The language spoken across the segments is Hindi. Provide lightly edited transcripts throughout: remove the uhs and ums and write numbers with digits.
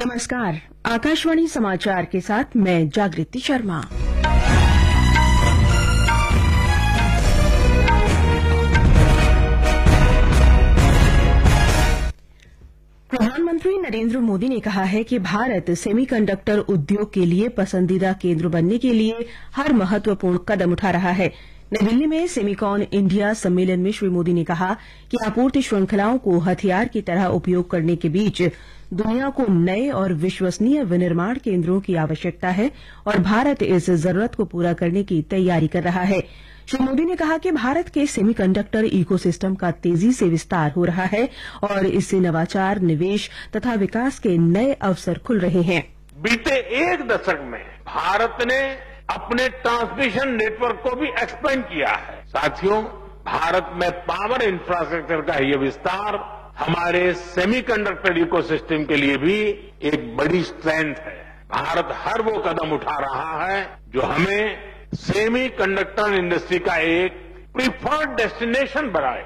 नमस्कार, आकाशवाणी समाचार के साथ मैं जागृति शर्मा। प्रधानमंत्री नरेंद्र मोदी ने कहा है कि भारत सेमीकंडक्टर उद्योग के लिए पसंदीदा केंद्र बनने के लिए हर महत्वपूर्ण कदम उठा रहा है। नई दिल्ली में सेमिकॉन इंडिया सम्मेलन में श्री मोदी ने कहा कि आपूर्ति श्रृंखलाओं को हथियार की तरह उपयोग करने के बीच दुनिया को नए और विश्वसनीय विनिर्माण केंद्रों की आवश्यकता है और भारत इस जरूरत को पूरा करने की तैयारी कर रहा है। श्री मोदी ने कहा कि भारत के सेमीकंडक्टर इकोसिस्टम का तेजी से विस्तार हो रहा है और इससे नवाचार, निवेश तथा विकास के नए अवसर खुल रहे हैं। बीते एक दशक में भारत ने अपने ट्रांसमिशन नेटवर्क को भी एक्सपेंड किया है। साथियों, भारत में पावर इंफ्रास्ट्रक्चर का ये विस्तार हमारे सेमीकंडक्टर इकोसिस्टम के लिए भी एक बड़ी स्ट्रेंथ है। भारत हर वो कदम उठा रहा है जो हमें सेमीकंडक्टर इंडस्ट्री का एक प्रीफर्ड डेस्टिनेशन बनाए।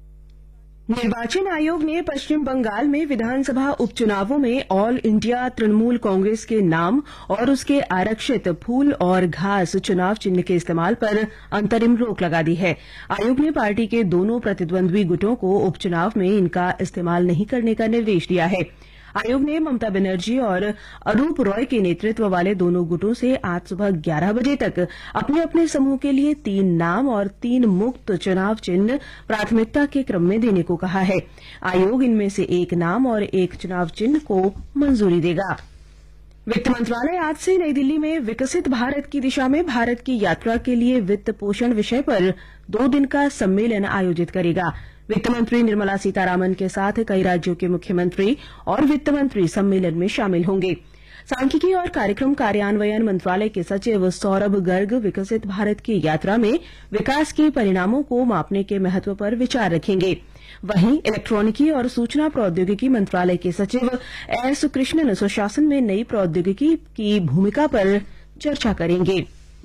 निर्वाचन आयोग ने पश्चिम बंगाल में विधानसभा उपचुनावों में ऑल इंडिया तृणमूल कांग्रेस के नाम और उसके आरक्षित फूल और घास चुनाव चिन्ह के इस्तेमाल पर अंतरिम रोक लगा दी है। आयोग ने पार्टी के दोनों प्रतिद्वंद्वी गुटों को उपचुनाव में इनका इस्तेमाल नहीं करने का निर्देश दिया है। आयोग ने ममता बनर्जी और अरूप रॉय के नेतृत्व वाले दोनों गुटों से आज सुबह 11 बजे तक अपने अपने समूह के लिए 3 नाम और 3 मुक्त चुनाव चिन्ह प्राथमिकता के क्रम में देने को कहा है। आयोग इनमें से 1 नाम और 1 चुनाव चिन्ह को मंजूरी देगा। वित्त मंत्रालय आज से नई दिल्ली में विकसित भारत की दिशा में भारत की यात्रा के लिए वित्त पोषण विषय पर 2 दिन का सम्मेलन आयोजित करेगा। वित्त मंत्री निर्मला सीतारामन के साथ कई राज्यों के मुख्यमंत्री और वित्त मंत्री सम्मेलन में शामिल होंगे। सांख्यिकी और कार्यक्रम कार्यान्वयन मंत्रालय के सचिव सौरभ गर्ग विकसित भारत की यात्रा में विकास के परिणामों को मापने के महत्व पर विचार रखेंगे। वहीं इलेक्ट्रॉनिकी और सूचना प्रौद्योगिकी मंत्रालय के सचिव एस कृष्णन सुशासन में नई प्रौद्योगिकी की भूमिका पर चर्चा करेंगे।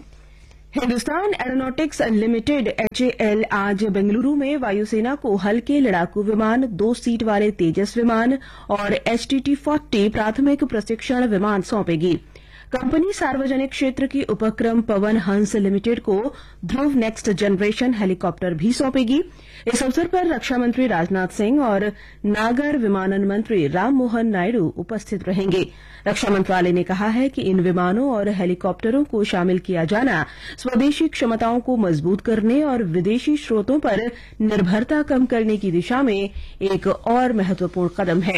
हिंदुस्तान एरोनॉटिक्स लिमिटेड HAL आज बेंगलुरु में वायुसेना को हल्के लड़ाकू विमान, 2 सीट वाले तेजस विमान और HTT-40 प्राथमिक प्रशिक्षण विमान सौंपेगी। कंपनी सार्वजनिक क्षेत्र की उपक्रम पवन हंस लिमिटेड को ध्रुव नेक्स्ट जनरेशन हेलीकॉप्टर भी सौंपेगी। इस अवसर पर रक्षा मंत्री राजनाथ सिंह और नागर विमानन मंत्री राम मोहन नायडू उपस्थित रहेंगे। रक्षा मंत्रालय ने कहा है कि इन विमानों और हेलीकॉप्टरों को शामिल किया जाना स्वदेशी क्षमताओं को मजबूत करने और विदेशी स्रोतों पर निर्भरता कम करने की दिशा में एक और महत्वपूर्ण कदम है।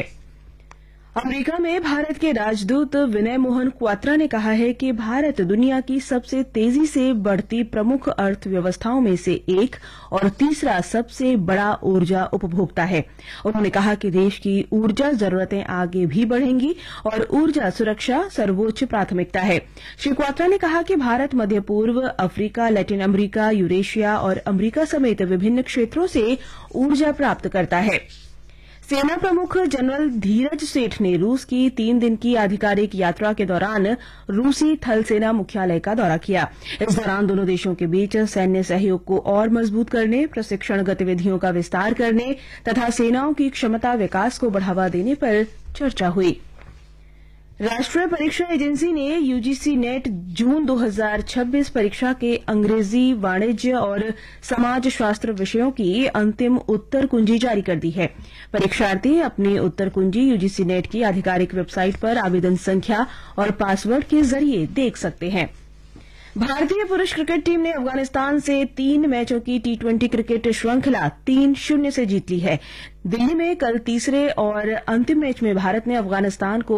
अमेरिका में भारत के राजदूत विनय मोहन क्वात्रा ने कहा है कि भारत दुनिया की सबसे तेजी से बढ़ती प्रमुख अर्थव्यवस्थाओं में से एक और तीसरा सबसे बड़ा ऊर्जा उपभोक्ता है। उन्होंने कहा कि देश की ऊर्जा जरूरतें आगे भी बढ़ेंगी और ऊर्जा सुरक्षा सर्वोच्च प्राथमिकता है। श्री क्वात्रा ने कहा कि भारत मध्य पूर्व, अफ्रीका, लैटिन अमेरिका, यूरेशिया और अमेरिका समेत विभिन्न क्षेत्रों से ऊर्जा प्राप्त करता है। सेना प्रमुख जनरल धीरज सेठ ने रूस की 3 दिन की आधिकारिक यात्रा के दौरान रूसी थल सेना मुख्यालय का दौरा किया। इस दौरान दोनों देशों के बीच सैन्य सहयोग को और मजबूत करने, प्रशिक्षण गतिविधियों का विस्तार करने तथा सेनाओं की क्षमता विकास को बढ़ावा देने पर चर्चा हुई। राष्ट्रीय परीक्षा एजेंसी ने यूजीसी नेट जून 2026 परीक्षा के अंग्रेजी, वाणिज्य और समाज शास्त्र विषयों की अंतिम उत्तर कुंजी जारी कर दी है। परीक्षार्थी अपनी उत्तर कुंजी यूजीसी नेट की आधिकारिक वेबसाइट पर आवेदन संख्या और पासवर्ड के जरिए देख सकते हैं। भारतीय पुरुष क्रिकेट टीम ने अफगानिस्तान से 3 मैचों की T20 क्रिकेट श्रृंखला 3-0 से जीत ली है। दिल्ली में कल तीसरे और अंतिम मैच में भारत ने अफगानिस्तान को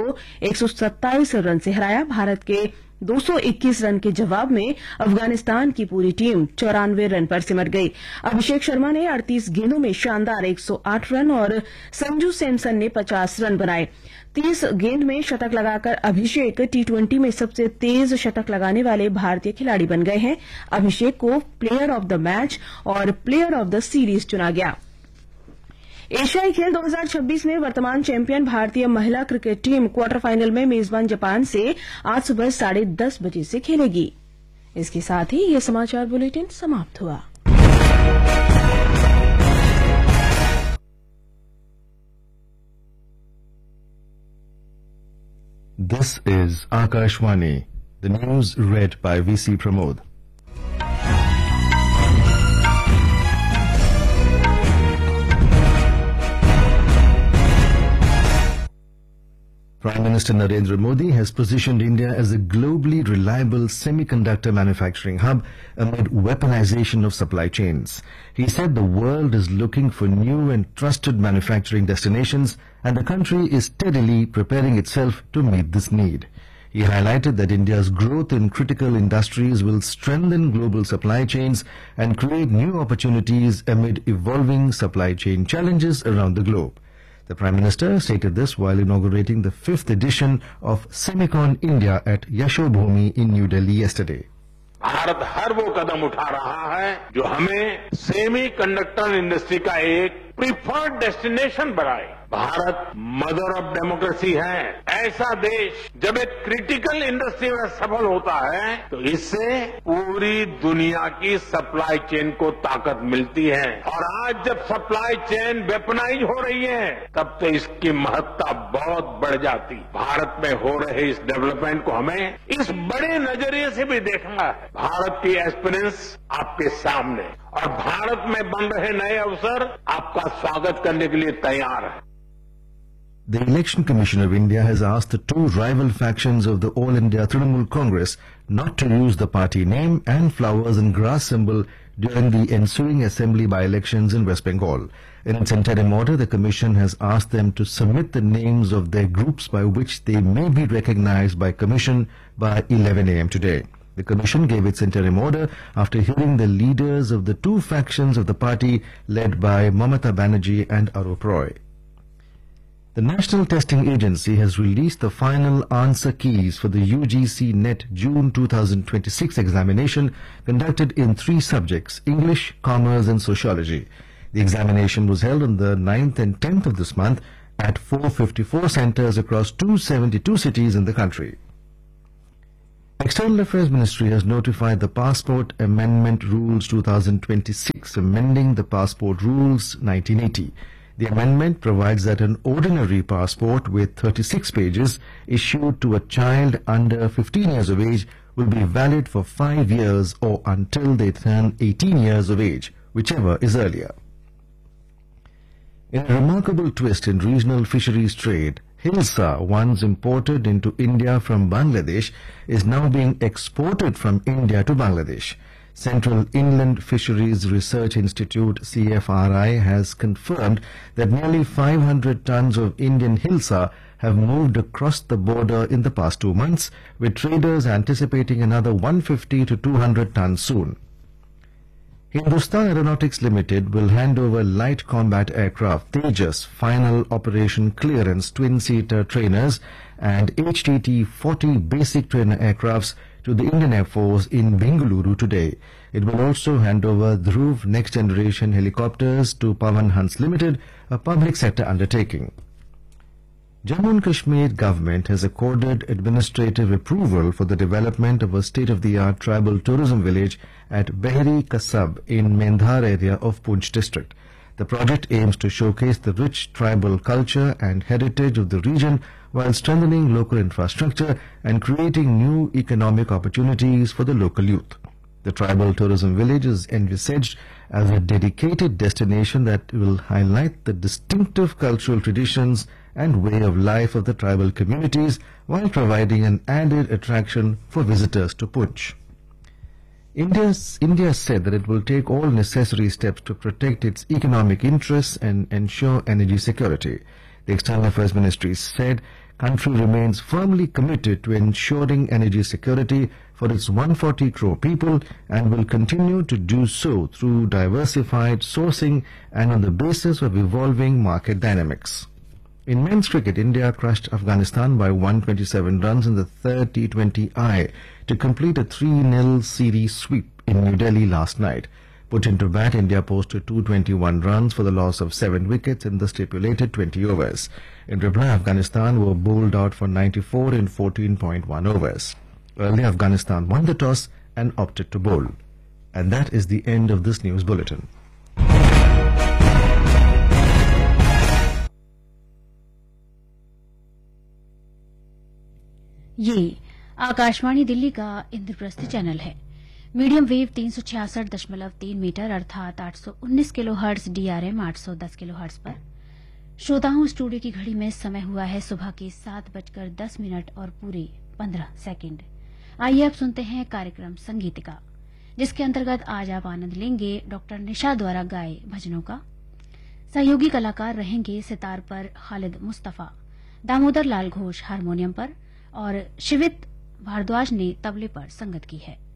127 रन से हराया। भारत के 221 रन के जवाब में अफगानिस्तान की पूरी टीम 94 रन पर सिमट गई। अभिषेक शर्मा ने 38 गेंदों में शानदार 108 रन और संजू सैमसन ने 50 रन बनाए। 30 गेंद में शतक लगाकर अभिषेक T20 में सबसे तेज शतक लगाने वाले भारतीय खिलाड़ी बन गए हैं। अभिषेक को प्लेयर ऑफ द मैच और प्लेयर ऑफ द सीरीज चुना गया। एशियाई खेल 2026 में वर्तमान चैंपियन भारतीय महिला क्रिकेट टीम क्वार्टर फाइनल में मेजबान जापान से आज सुबह 10:30 बजे से खेलेगी। इसके साथ ही यह समाचार बुलेटिन समाप्त हुआ। This is Akashvani. The news read by VC Pramod. Prime Minister Narendra Modi has positioned India as a globally reliable semiconductor manufacturing hub amid weaponization of supply chains. He said the world is looking for new and trusted manufacturing destinations, and the country is steadily preparing itself to meet this need. He highlighted that India's growth in critical industries will strengthen global supply chains and create new opportunities amid evolving supply chain challenges around the globe. The Prime Minister stated this while inaugurating the 5th edition of Semicon India at Yashobhoomi in New Delhi yesterday. Bharat हर वो कदम उठा रहा है जो हमें सेमी कंडक्टर इंडस्ट्री का एक प्रीफर्ड डेस्टिनेशन बनाए। भारत मदर ऑफ डेमोक्रेसी है। ऐसा देश जब एक क्रिटिकल इंडस्ट्री में सफल होता है तो इससे पूरी दुनिया की सप्लाई चेन को ताकत मिलती है, और आज जब सप्लाई चेन वेपनाइज हो रही है तब तो इसकी महत्ता बहुत बढ़ जाती। भारत में हो रहे इस डेवलपमेंट को हमें इस बड़े नजरिए से भी देखना है। भारत की एस्पिरेंस आपके सामने, और भारत में बन रहे नए अवसर आपका स्वागत करने के लिए तैयार है। The Election Commission of India has asked the two rival factions of the All India Trinamool Congress not to use the party name and flowers and grass symbol during the ensuing assembly by-elections in West Bengal. In its interim order, the Commission has asked them to submit the names of their groups by which they may be recognized by Commission by 11 a.m. today. The Commission gave its interim order after hearing the leaders of the two factions of the party led by Mamata Banerjee and Arup Roy. The National Testing Agency has released the final answer keys for the UGC NET June 2026 examination conducted in 3 subjects: English, Commerce and Sociology. The examination was held on the 9th and 10th of this month at 454 centers across 272 cities in the country. External Affairs Ministry has notified the Passport Amendment Rules 2026, amending the Passport Rules 1980. The amendment provides that an ordinary passport with 36 pages issued to a child under 15 years of age will be valid for 5 years or until they turn 18 years of age, whichever is earlier. In a remarkable twist in regional fisheries trade, Hilsa, once imported into India from Bangladesh, is now being exported from India to Bangladesh. Central Inland Fisheries Research Institute CFRI has confirmed that nearly 500 tons of Indian Hilsa have moved across the border in the past 2 months, with traders anticipating another 150 to 200 tons soon. Hindustan Aeronautics Limited will hand over light combat aircraft Tejas final operation clearance twin-seater trainers and HTT-40 basic trainer aircrafts to the Indian Air Force in Bengaluru today. It will also hand over Dhruv next-generation helicopters to Pawan Hans Limited, a public sector undertaking. Jammu and Kashmir government has accorded administrative approval for the development of a state-of-the-art tribal tourism village at Behri Kasab in Mendhar area of Poonch district. The project aims to showcase the rich tribal culture and heritage of the region while strengthening local infrastructure and creating new economic opportunities for the local youth. The tribal tourism village is envisaged as a dedicated destination that will highlight the distinctive cultural traditions and way of life of the tribal communities while providing an added attraction for visitors to Poonch. India said that it will take all necessary steps to protect its economic interests and ensure energy security. The External Affairs Ministry said country remains firmly committed to ensuring energy security for its 140 crore people and will continue to do so through diversified sourcing and on the basis of evolving market dynamics. In men's cricket, India crushed Afghanistan by 127 runs in the third T20I to complete a 3-0 series sweep in New Delhi last night. Put into bat, India posted 221 runs for the loss of 7 wickets in the stipulated 20 overs. In reply, Afghanistan were bowled out for 94 in 14.1 overs. Earlier, Afghanistan won the toss and opted to bowl. And that is the end of this news bulletin. ये आकाशवाणी दिल्ली का इंद्रप्रस्थ चैनल है। मीडियम वेव 366.3 मीटर अर्थात 819 किलोहर्ट्ज DRM 810 किलोहर्ट्ज पर। श्रोताओं, स्टूडियो की घड़ी में समय हुआ है सुबह के 7:10 और पूरे 15 सेकंड। आइए अब सुनते हैं कार्यक्रम संगीतिका, जिसके अंतर्गत आज आप आनंद लेंगे डॉक्टर निशा द्वारा गाए भजनों का। सहयोगी कलाकार रहेंगे सितार पर खालिद मुस्तफा, दामोदर लाल घोष हारमोनियम पर और शिवित भारद्वाज ने तबले पर संगत की है।